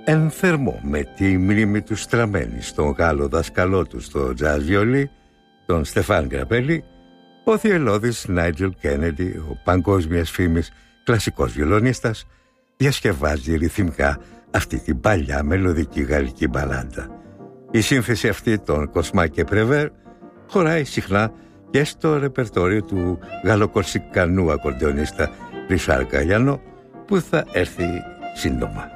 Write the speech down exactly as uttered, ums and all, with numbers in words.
Εν θερμό με τη μνήμη του στραμμένη στον Γάλλο δάσκαλό του στο jazz βιολί, τον Στεφάν Γκραπέλη, ο θυελλώδης Νάιτζελ Κέννεντι, ο παγκόσμιας φήμης κλασικός βιολονίστας, διασκευάζει ρυθμικά αυτή την παλιά μελωδική γαλλική μπαλάντα. Η σύνθεση αυτή των Κοσμά και Πρεβέρ χωράει συχνά και στο ρεπερτόριο του γαλλοκορσικανού ακορντεονίστα Ρισάρ Γκαλιάνο, που θα έρθει σύντομα.